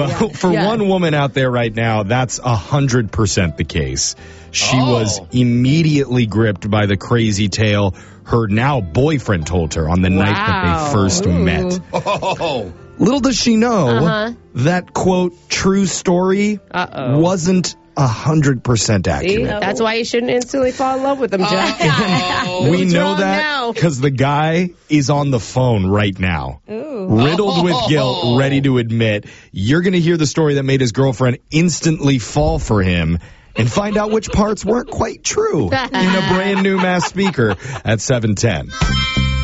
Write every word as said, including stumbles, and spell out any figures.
Well, for Yeah. one woman out there right now, that's one hundred percent the case. She Oh. was immediately gripped by the crazy tale her now boyfriend told her on the night that Wow. they first Ooh. met. Oh, Little does she know Uh-huh. that, quote, true story Uh-oh. wasn't one hundred percent See, accurate. that's why you shouldn't instantly fall in love with them, Jack. Oh. We What's know wrong that now? because the guy is on the phone right now. Ooh. Riddled with Oh. guilt, ready to admit. You're going to hear the story that made his girlfriend instantly fall for him and find out which parts weren't quite true in a brand new Mass Speaker at seven ten.